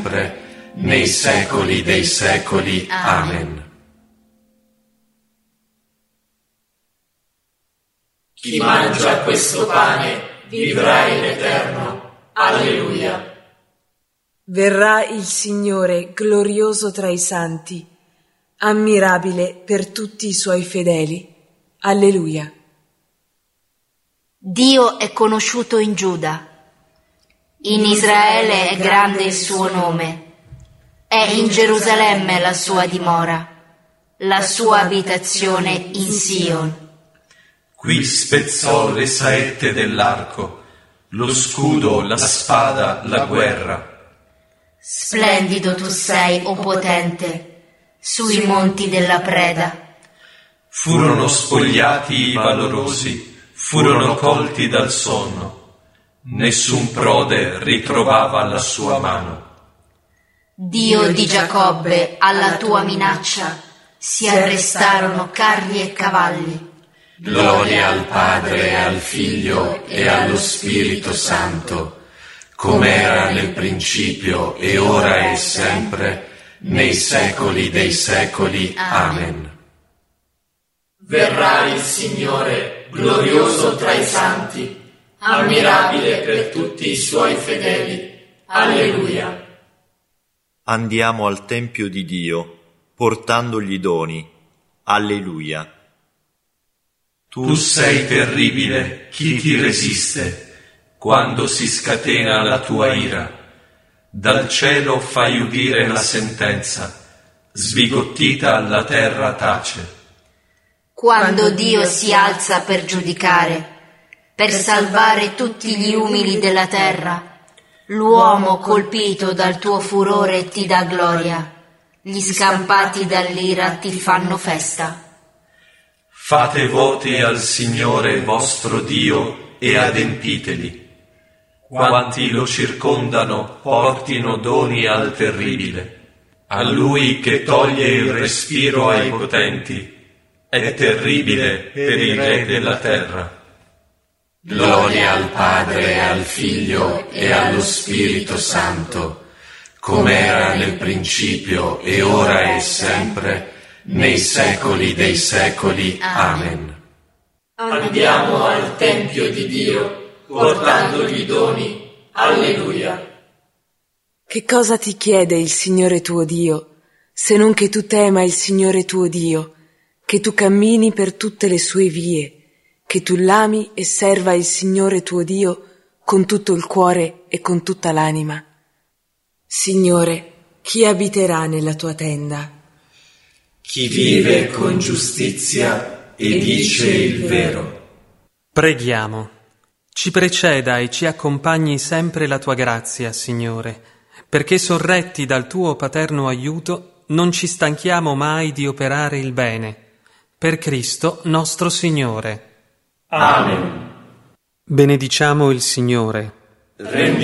nei secoli dei secoli. Amen. Chi mangia questo pane vivrà in eterno. Alleluia. Verrà il Signore glorioso tra i santi, ammirabile per tutti i suoi fedeli. Alleluia. Dio è conosciuto in Giuda. In Israele è grande il suo nome. È in Gerusalemme la sua dimora, la sua abitazione in Sion. Qui spezzò le saette dell'arco, lo scudo, la spada, la guerra. Splendido tu sei, o potente, sui monti della preda. Furono spogliati i valorosi, furono colti dal sonno. Nessun prode ritrovava la sua mano. Dio di Giacobbe, alla tua minaccia si arrestarono carri e cavalli. Gloria al Padre e al Figlio e allo Spirito Santo, come era nel principio e ora e sempre, nei secoli dei secoli. Amen. Verrà il Signore glorioso tra i santi, ammirabile per tutti i suoi fedeli. Alleluia. Andiamo al Tempio di Dio, portandogli doni. Alleluia. Tu sei terribile, chi ti resiste? Quando si scatena la tua ira, dal cielo fai udire la sentenza, sbigottita la terra tace. Quando Dio si alza per giudicare, per salvare tutti gli umili della terra, l'uomo colpito dal tuo furore ti dà gloria, gli scampati dall'ira ti fanno festa. Fate voti al Signore vostro Dio e adempiteli. Quanti lo circondano portino doni al terribile. A Lui che toglie il respiro ai potenti, è terribile per i re della terra. Gloria al Padre e al Figlio e allo Spirito Santo, come era nel principio e ora e sempre, nei secoli dei secoli. Amen. Andiamo al Tempio di Dio, portandogli doni. Alleluia. Che cosa ti chiede il Signore tuo Dio, se non che tu tema il Signore tuo Dio, che tu cammini per tutte le sue vie, che tu l'ami e serva il Signore tuo Dio con tutto il cuore e con tutta l'anima. Signore, chi abiterà nella tua tenda? Chi vive con giustizia e dice il vero. Preghiamo. Ci preceda e ci accompagni sempre la tua grazia, Signore, perché sorretti dal tuo paterno aiuto non ci stanchiamo mai di operare il bene. Per Cristo nostro Signore. Amen. Benediciamo il Signore.